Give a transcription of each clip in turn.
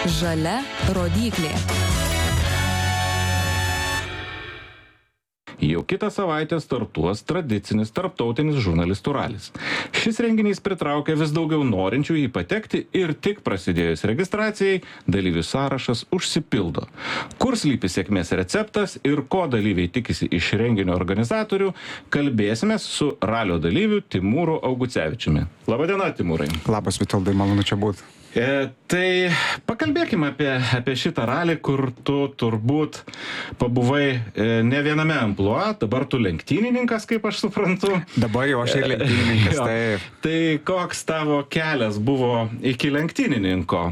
Žalia rodyklė. Jau kitą savaitę startuos tradicinis tarptautinis žurnalistų ralis. Šis renginys pritraukia vis daugiau norinčių jį patekti ir tik prasidėjus registracijai, dalyvių sąrašas užsipildo. Kur slypi sėkmės receptas ir ko dalyviai tikisi iš renginio organizatorių, kalbėsime su ralio dalyviu Timūru Augucevičiumi. Labadiena, Timūrai. Labas, Vitoldai, malonu čia būti. Tai pakalbėkime apie šitą ralį, kur tu turbūt pabuvai ne viename amplua, dabar tu lenktynininkas, kaip aš suprantu. Dabar jau aš ir lenktynininkas, taip. Tai koks tavo kelias buvo iki lenktynininko?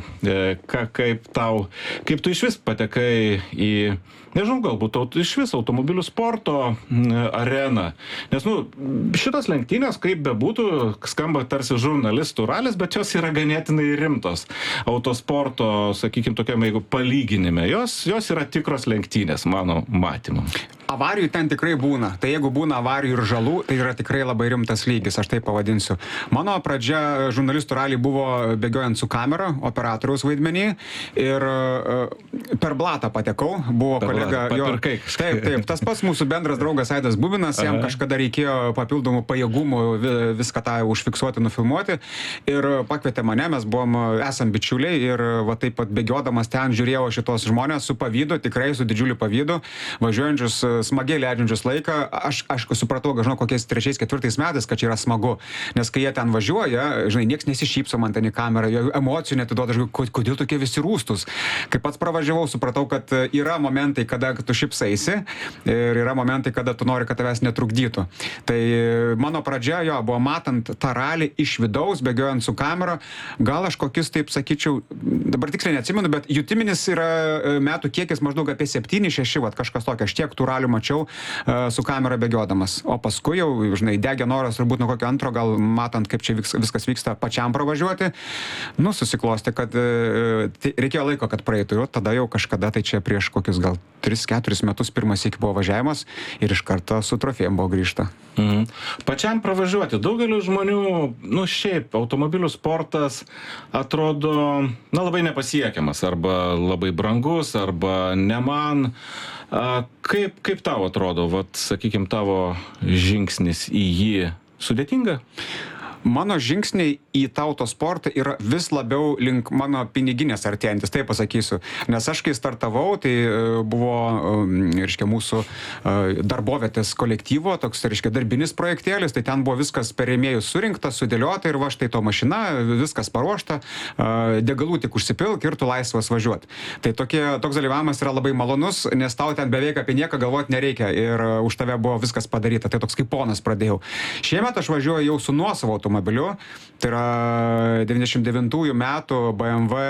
Kaip tu iš vis patekai į, nežinau, galbūt iš vis automobilių sporto areną? Nes, šitas lenktynės, kaip bebūtų, skamba tarsi žurnalistų ralis, bet jos yra ganėtinai rimtos. Autosporto, sakykime, tokiam, jeigu palyginime, jos yra tikros lenktynės, mano matymu. Avarijų ten tikrai būna. Tai jeigu būna avarijų ir žalų, tai yra tikrai labai rimtas lygis, aš taip pavadinsiu. Mano pradžia žurnalistų ralį buvo bėgiojant su kamera, operatoriaus vaidmenį, ir per blatą patekau, buvo kolega jo. Taip, tas pats mūsų bendras draugas Aidas Bubinas, jam kažkada reikėjo papildomų pajėgumų viską tą užfiksuoti, nufilmuoti, ir pakvietė mane, mes esam bičiuliai, ir va taip pat bėgiodamas ten žiūrėjau šitos žmonės su pavydu, tikrai su didžiuliu pavydu, važiuojančius smagiai leidžiančius laiką. Aš supratau, žinau, kokiais 3-4 metais, kad čia yra smagu, nes kai jie ten važiuoja, žinai, nieks nesišypso man ten į kamerą, emocijų netiduoda, kodėl tokie visi rūstus. Kai pats pravažiavau, supratau, kad yra momentai, kada tu šypsaisi, ir yra momentai, kada tu nori, kad tavęs netrukdytų. Tai mano pradžia buvo matant tą ralį iš vidaus, bėgiojant su kamera, gal aš kokius, taip sakyčiau, dabar tiksliai neatsimenu, bet jutiminis yra metų kiekis maždaug apie 7-6, kažkas tokio, aš tiek tų ralių mačiau su kamera bėgiodamas. O paskui jau, žinai, degė noras turbūt nuo kokio antro, gal matant, kaip čia viskas vyksta, pačiam pravažiuoti, susiklosti, kad reikėjo laiko, kad praeitų, ir tada jau kažkada, tai čia prieš kokius gal 3-4 metus pirmas iki buvo važiavimas, ir iš karto su trofėjom buvo grįžta. Pačiam pravažiuoti. Daugeliu žmonių, šiaip automobilių sportas atrodo, labai nepasiekiamas, arba labai brangus, arba ne man. Kaip tau atrodo, sakykime, tavo žingsnis į jį sudėtinga? Mano žingsniai į tą autosportą yra vis labiau link mano piniginės artėjantis, taip pasakysiu. Nes aš kai startavau, tai buvo, mūsų darbovietės kolektyvo, toks, darbinis projektėlis, tai ten buvo viskas per rėmėjus surinkta, sudėliota, ir štai to mašina, viskas paruošta, degalų tik užsipilk ir tu laisvas važiuoti. Tai toks dalyvavimas yra labai malonus, nes tau ten beveik apie nieką galvoti nereikia, ir už tave buvo viskas padaryta. Tai toks kaip ponas pradėjau. Šiemet aš važiuoju jau su nuosavu automobiliu, tai yra 99 metų BMW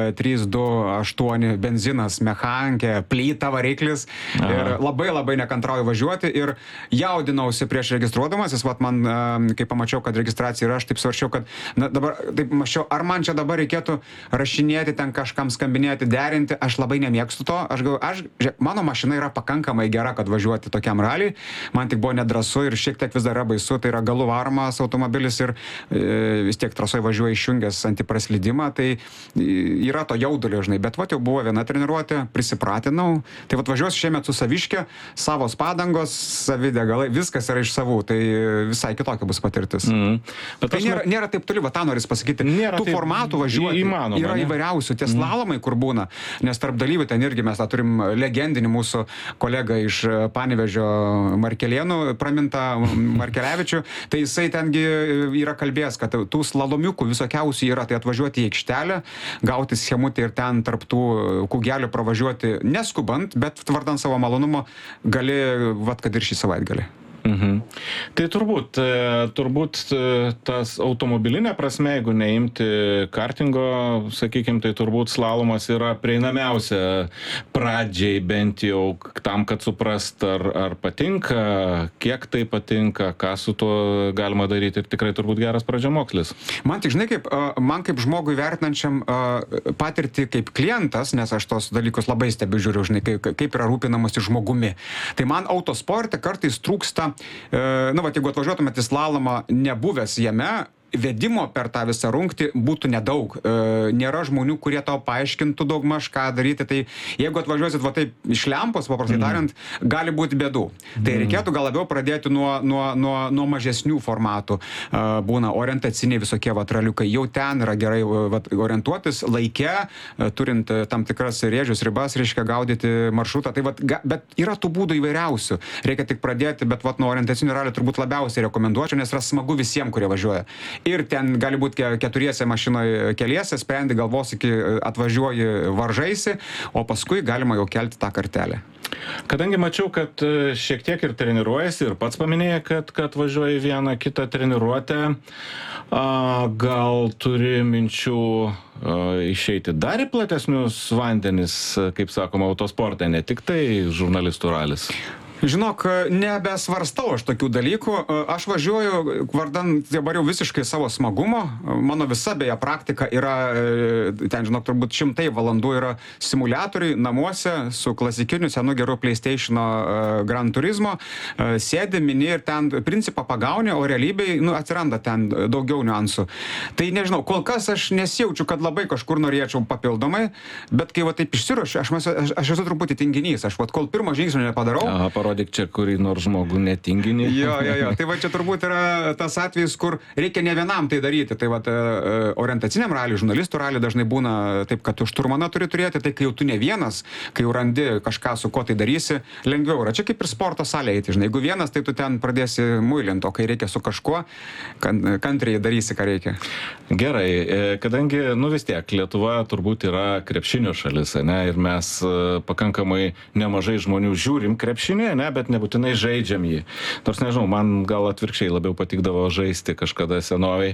328 benzinas, mechanikė, plyta variklis, ir labai nekantrauju važiuoti, ir jaudinausi prieš registruodamasis, man, kai pamačiau, kad registracija yra, aš taip svarčiau, kad dabar, taip mačiau, ar man čia dabar reikėtų rašinėti, ten kažkam skambinėti, derinti, aš labai nemėgstu to, mano mašina yra pakankamai gera, kad važiuoti tokiam raliui, man tik buvo nedrąsu ir šiek tiek vis dar yra baisu, tai yra galų varomas automobilis, ir vis tiek trasoje važiuoja išjungęs antipraslydimą, tai yra to jaudulio, žinai, bet jau buvo viena treniruotė, prisipratinau, tai važiuosiu šiemet su saviške, savos padangos, savidegalai, viskas yra iš savų, tai visai kitokia bus patirtis. Bet tai nėra taip toli, tą noris pasakyti, tų formatų važiuoti yra įvairiausių, tie slalomai, kur būna, nes tarp dalyvių ten irgi mes turim legendinį mūsų kolegą iš Panevėžio Markelėnų, Pramintą Markelevičių, tai jisai tengi yra kalbėjęs, kad tų slalomiukų visokiausių yra, tai atvažiuoti į aikštelę, gauti schemutę ir ten tarp tų kūgelių pravažiuoti neskubant, bet vardant savo malonumo gali, kad ir šį savaitgalį. Tai turbūt tas automobilinė prasme, jeigu neimti kartingo, sakykime, tai turbūt slalomas yra prieinamiausia pradžiai, bent jau tam, kad suprast, ar patinka, kiek tai patinka, ką su tuo galima daryti, ir tikrai turbūt geras pradžiamokslis. Man tik, žinai, man kaip žmogui vertinančiam patirtį kaip klientas, nes aš tos dalykus labai stebiu, žiūriu, žinai, kaip yra rūpinamasi žmogumi. Tai man autosporte kartais trūksta, jeigu atvažiuotumėt į slalomą nebuvęs jame, vedimo per tą visą rungtį būtų nedaug. Nėra žmonių, kurie tau paaiškintų daugmaž, ką daryti. Tai jeigu atvažiuosit va taip iš lempos, paprastai tariant, gali būti bėdų. Tai reikėtų gal labiau pradėti nuo mažesnių formatų. Būna orientaciniai visokie vatraliukai. Jau ten yra gerai orientuotis laike, turint tam tikras rėžius, ribas, reiškia gaudyti maršrutą. Tai bet yra tų būdų įvairiausių. Reikia tik pradėti, bet nuo orientacinių ralių turbūt labiausiai rekomenduočiau, nes yra smagu visiems, kurie važiuoja. Ir ten gali būti keturiese mašinoje keliese, sprendi galvos iki atvažiuoji, varžaisi, o paskui galima jau kelti tą kartelę. Kadangi mačiau, kad šiek tiek ir treniruojasi ir pats paminėjai, kad važiuoji vieną kitą treniruotę, gal turi minčių išeiti dar į platesnius vandenis, kaip sakoma, autosporte, ne tik tai žurnalistų ralis? Žinok, nebesvarstau aš tokių dalykų. Aš važiuoju vardan dabar jau visiškai savo smagumo. Mano visa beje praktika yra, ten žinok, turbūt 100 valandų yra simuliatoriai namuose su klasikiniu senu geru PlayStation Gran Turismo. Sėdi, mini ir ten principą pagauni, o realybėj atsiranda ten daugiau niuansų. Tai nežinau, kol kas aš nesijaučiu, kad labai kažkur norėčiau papildomai, bet kai va taip išsiruošiu, aš esu truputį tinginys. Aš kol pirmo žingsnio nepadarau. Parodyk čia kurį nors žmogų netinginį. Jo. Tai va čia turbūt yra tas atvejis, kur reikia ne vienam tai daryti. Tai va orientaciniam raliui, žurnalistų raliui dažnai būna taip, kad tu šturmaną turi turėti, tai kai jau tu ne vienas, kai jau randi kažką, su ko tai darysi, lengviau yra. Čia kaip ir sporto salė eiti, žinai. Jeigu vienas, tai tu ten pradėsi muilint, o kai reikia su kažkuo, kantriai darysi, ką reikia. Gerai, kadangi, vis tiek, Lietuva turbūt yra krepšinio šalis, ne, ir mes pakankamai nemažai žmonių žiūrim krepšinį, ne, bet nebūtinai žaidžiam jį. Nors nežinau, man gal atvirkščiai labiau patikdavo žaisti kažkada senoviai.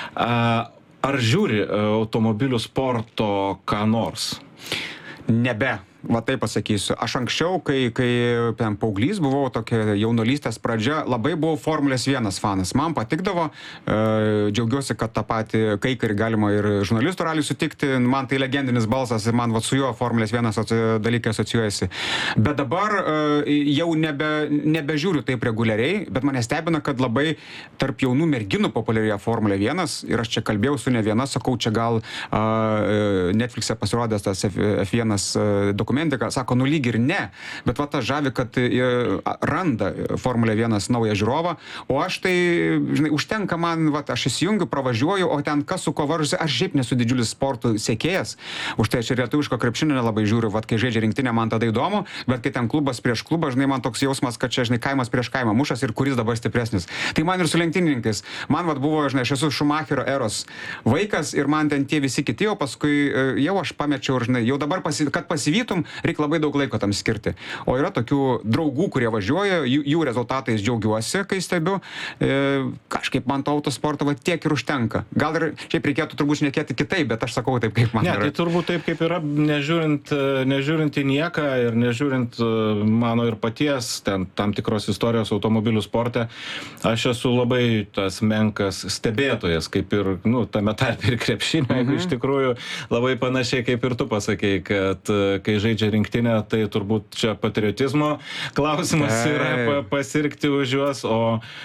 Ar žiūri automobilių sporto ką nors? Nebe. Va taip pasakysiu. Aš anksčiau, kai paauglys buvau, tokia jaunolystės pradžia, labai buvau Formulės 1 fanas. Man patikdavo, džiaugiuosi, kad tą patį Kaikarį galima ir žurnalistų ralį sutikti. Man tai legendinis balsas ir man su juo Formulės 1 dalykai asocijuojasi. Bet dabar jau nebežiūriu taip reguliariai, bet mane stebina, kad labai tarp jaunų merginų populiarėja Formulė 1 ir aš čia kalbėjau su ne viena, sakau, čia gal Netflix'e pasirodęs tas F1 dokumentika, sako, lyg ir ne, bet va ta žavi, kad randa Formulė 1 naują žiūrovą, o aš tai, žinai, užtenka man, aš įsijungiu, pravažiuoju, o ten kas su ko varžosi, aš šiaip nesu didžiulis sportų sekėjas, už tai aš ir lietuviško krepšinio nelabai žiūriu, kai žaidžia rinktinė, man tada įdomu, bet kai ten klubas prieš klubą, žinai, man toks jausmas, kad čia, žinai, kaimas prieš kaimą mušas ir kuris dabar stipresnis. Tai man ir su lenktynininkais, man buvo, žinai, aš esu Schumacherio eros vaikas ir man ten tie visi kiti, o paskui jau aš pamečiau, žinai, jau dabar, kad pasivytum, reikia labai daug laiko tam skirti. O yra tokių draugų, kurie važiuoja, jų rezultatais džiaugiuosi, kai stebiu. Kažkaip man to autosporto tiek ir užtenka. Gal ir šiaip reikėtų turbūt šnekėti kitaip, bet aš sakau taip, kaip man yra. Tai turbūt taip, kaip yra, nežiūrint į nieką ir nežiūrint mano ir paties ten tam tikros istorijos automobilių sporte, aš esu labai tas menkas stebėtojas, kaip ir, tame tarpe ir krepšinio, iš tikrųjų labai panašiai kaip ir tu pasakei, kad kai žaidžia rinktinė, tai turbūt čia patriotizmo klausimas yra pasirgti už juos, o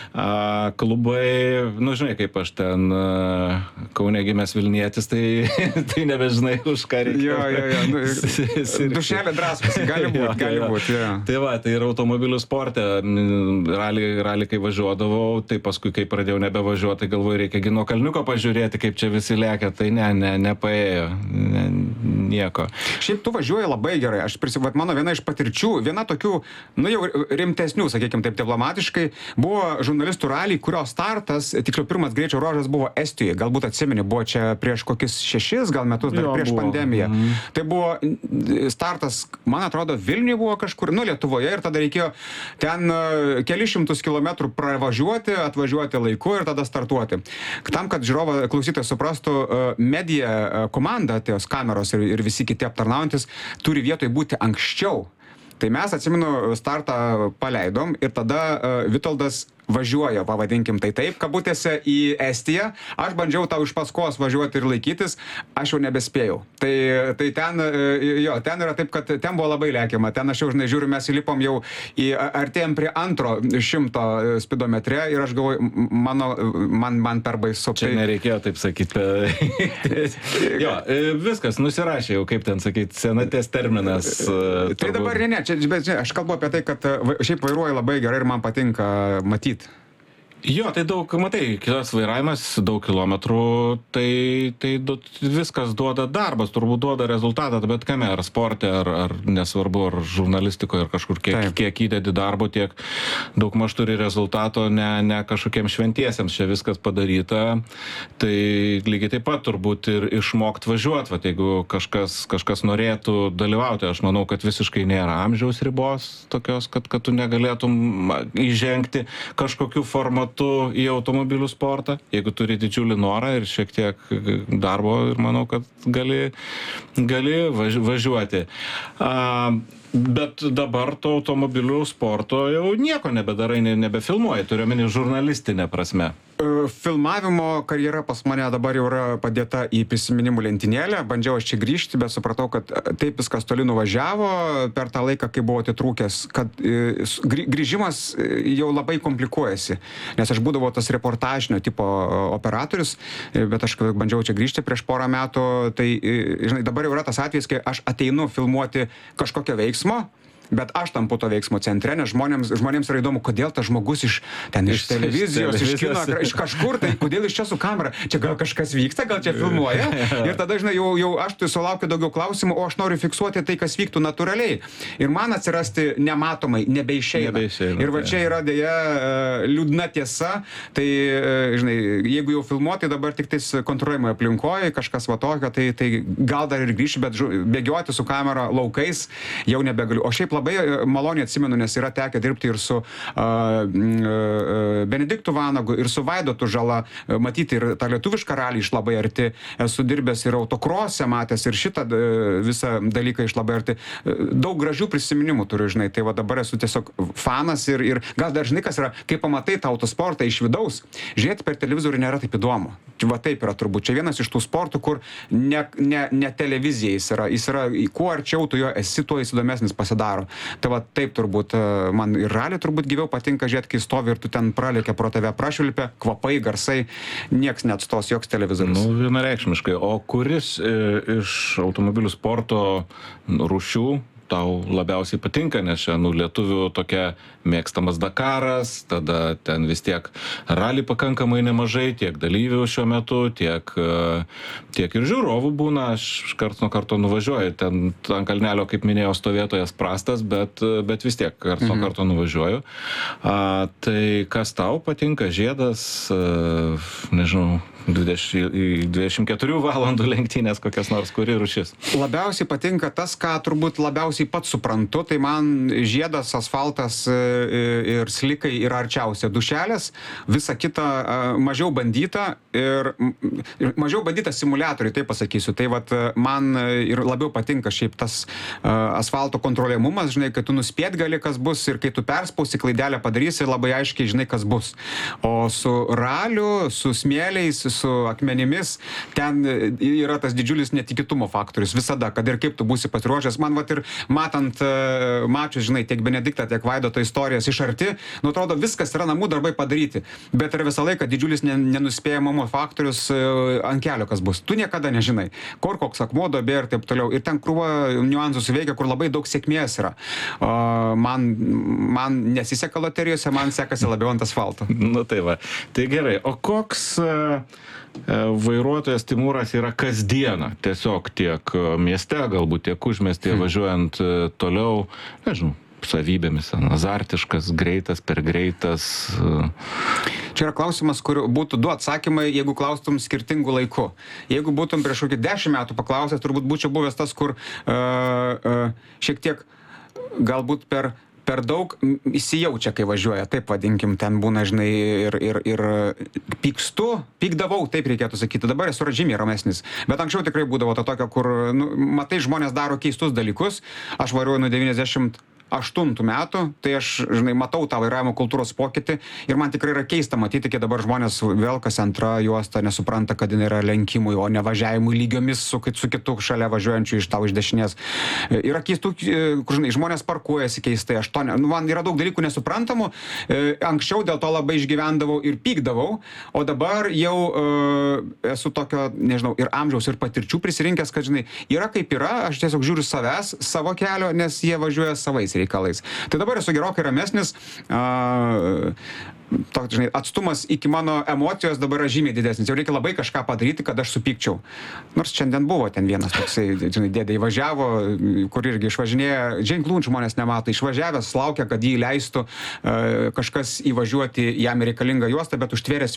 klubai, žinai, kaip aš ten Kaune gimęs Vilnietis, tai nebežinai už ką reikia. Dušelė draskosi, gali būti. Tai va, tai ir automobilių sporte, ralį kai važiuodavau, tai paskui, kai pradėjau nebevažiuoti, tai galvoju, reikia nuo kalniuko pažiūrėti, kaip čia visi lekia, tai nepaėjo, nieko. Šiaip tu važiuoji labai gerai. Aš prisimenu, mano viena iš patirčių, viena tokių, jau rimtesnių, sakykime taip diplomatiškai, buvo žurnalistų raliai, kurio startas, tiksliau pirmas greičio ruožas buvo Estijoje. Galbūt atsimeni, buvo čia prieš kokius 6 gal metus, dar prieš pandemiją. Tai buvo startas, man atrodo, Vilniuje buvo kažkur, Lietuvoje, ir tada reikėjo ten kelius šimtus kilometrų pravažiuoti, atvažiuoti laiku ir tada startuoti. Tam, kad žiūrovą klausytojas suprastų, medija komanda, tos kameros ir visi kiti aptarnaujantis, turi vietoj būti anksčiau. Tai mes, atsimenu, startą paleidom ir tada Vitoldas važiuoja, pavadinkim tai taip, kabutėse į Estiją, aš bandžiau tau iš paskos važiuoti ir laikytis, aš jau nebespėjau. Tai ten, ten yra taip, kad ten buvo labai lėkiama, ten aš jau, žinai, žiūriu, mes įlipom jau artėjom prie 200 spidometre ir aš galvoju, man per baisu. Čia nereikėjo taip sakyti. Jo, viskas, nusirašė jau, kaip ten sakyti, senaties terminas. Tai dabar ne, aš kalbu apie tai, kad šiaip vairuoju labai gerai ir man patinka matyti. Jo, tai daug, matai, kitas vairavimas, daug kilometrų, tai viskas duoda darbas, turbūt duoda rezultatą, bet kame, ar sporte, ar nesvarbu, ar žurnalistikoje, ar kažkur kiek įdedi darbo, tiek daug maž turi rezultato, ne kažkokiems šventiesiems čia viskas padaryta, tai lygiai taip pat turbūt ir išmokt važiuoti, jeigu kažkas norėtų dalyvauti, aš manau, kad visiškai nėra amžiaus ribos tokios, kad tu negalėtum įžengti kažkokiu formatu į automobilių sportą, jeigu turi didžiulį norą ir šiek tiek darbo ir manau, kad gali važiuoti. Bet dabar to automobilių sporto jau nieko nebedarai, nebefilmuoji, turiu omeny žurnalistinę prasme. Filmavimo karjera pas mane dabar jau yra padėta į prisiminimų lentynėlę, bandžiau aš čia grįžti, bet supratau, kad taip viskas toli nuvažiavo per tą laiką, kai buvau atitrūkęs, kad grįžimas jau labai komplikuojasi, nes aš būdavau tas reportažinio tipo operatorius, bet aš bandžiau čia grįžti prieš porą metų, tai, žinai, dabar jau yra tas atvejis, kai aš ateinu filmuoti kažkokio veiksmo, bet aš tampu to veiksmo centre, nes žmonėms yra įdomu, kodėl tas žmogus iš televizijos, iš kino, iš kažkur, tai kodėl iš čia su kamera, čia gal kažkas vyksta, gal čia filmuoja, ir tada, žinai, jau aš tai sulaukiu daugiau klausimų, o aš noriu fiksuoti tai, kas vyktų natūraliai. Ir man atsirasti nematomai nebeišeina. Ir va čia yra dėja liūdna tiesa, tai, žinai, jeigu jau filmuoti dabar tik tais kontroliuojamoje aplinkoje, kažkas va tokio, tai gal dar ir grįšiu, bet bėgioti su kamera laukais jau nebegaliu. O šiaip labai maloniai atsimenu, nes yra tekę dirbti ir su Benediktu Vanagu, ir su Vaidotu Žala, matyti ir tą lietuvišką ralį iš labai arti, esu dirbęs ir autokrose matęs, ir šitą visą dalyką iš labai arti. Daug gražių prisiminimų turiu, žinai, tai va dabar esu tiesiog fanas ir gal dar žinai, kas yra, kai pamatai tą autosportą iš vidaus, žiūrėti per televizorių nėra taip įdomu. Va taip yra turbūt. Čia vienas iš tų sportų, kur ne televizija jis yra, kuo arčiau tu jo esi, tuo jis įdomesnis pasidaro. Tai va taip turbūt, man ir ralį turbūt gyviau patinka žiūrėti, kai stovi ir tu ten pralėkia pro tave, prašvilpia, kvapai, garsai, nieks neatstos, joks televizorius. Vienareikšmiškai. O kuris iš automobilių sporto rūšių tau labiausiai patinka, nes čia, lietuvių tokia mėgstamas Dakaras, tada ten vis tiek ralį pakankamai nemažai, tiek dalyvių šiuo metu, tiek ir žiūrovų būna, aš karts nuo karto nuvažiuoju, ten ant kalnelio, kaip minėjau, stovėtojas prastas, bet vis tiek karts nuo karto nuvažiuoju. Tai kas tau patinka, žiedas, nežinau, 24 valandų lenktynės kokias nors, kuri rūšis? Labiausiai patinka tas, ką turbūt labiausiai pats suprantu, tai man žiedas, asfaltas ir slikai yra arčiausia dušelės, visa kita mažiau bandyta ir mažiau bandyta simuliatoriai, taip pasakysiu. Tai vat man ir labiau patinka šiaip tas asfalto kontroliamumas, žinai, kai tu nuspėt gali, kas bus, ir kai tu perspausi, klaidelę padarysi, labai aiškiai žinai, kas bus. O su raliu, su smėliais, su akmenimis, ten yra tas didžiulis netikėtumo faktorius visada, kad ir kaip tu būsi pasiruošęs. Man vat ir matant, mačius, žinai, tiek Benediktą, tiek Vaidoto istorijas iš arti, atrodo, viskas yra namų darbai padaryti, bet yra visą laiką didžiulis nenuspėjamumo faktorius ant kelio, kas bus. Tu niekada nežinai, kur koks akmuo, duobė ir taip toliau. Ir ten krūva niuansų suveikia, kur labai daug sėkmės yra. Man nesiseka loterijose, man sekasi labiau ant asfalto. Nu tai va, tai gerai. O koks vairuotojas Timūras yra kasdieną, tiesiog tiek mieste, galbūt tiek užmiestyje važiuojant toliau, nežinau, savybėmis, azartiškas, greitas, per greitas. Čia yra klausimas, kur būtų du atsakymai, jeigu klaustum skirtingų laikų. Jeigu būtum prieš kokį 10 metų paklausęs, turbūt būčiau buvęs tas, kur šiek tiek galbūt per daug įsijaučia, kai važiuoja, taip vadinkim, ten būna, žinai, ir pykdavau, taip reikėtų sakyti, dabar esu žymiai ramesnis, bet anksčiau tikrai būdavo to tokio, kur, matai, žmonės daro keistus dalykus, aš vairuoju nuo 98 2008 metų, tai aš, žinai, matau tą vairavimo kultūros pokytį ir man tikrai yra keista matyti, kai dabar žmonės velkas antra juosta, nesupranta, kad jinai yra lenkimui, o ne važiavimui lygiomis su kitu šalia važiuojančiu iš tau iš dešinės. Yra keistų, kur, žinai, žmonės parkuojasi keistai, man yra daug dalykų nesuprantamų, anksčiau dėl to labai išgyvendavau ir pykdavau, o dabar jau esu tokio, nežinau, ir amžiaus, ir patirčių prisirinkęs, kad, žinai, yra kaip yra, aš tiesiog žiūriu savęs, savo kelio, nes jie važiuoja savais reikalais. Tai dabar esu gerokai ramesnis, toks, žinai, atstumas iki mano emocijos dabar yra žymiai didesnis. Jau reikia labai kažką padaryti, kad aš supykčiau. Nors šiandien buvo ten vienas toksai, žinai, dėdė įvažiavo, kur irgi išvažinėja, ženklų žmonės nemato, išvažiavęs laukia, kad jį leistų kažkas įvažiuoti jam reikalingą juostą, bet užtvėręs